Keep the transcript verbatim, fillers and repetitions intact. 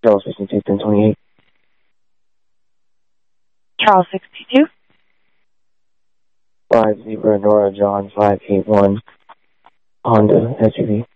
Charles sixty-two, ten twenty-eight. Charles sixty-two. five Zebra Nora John five eight one Honda S U V.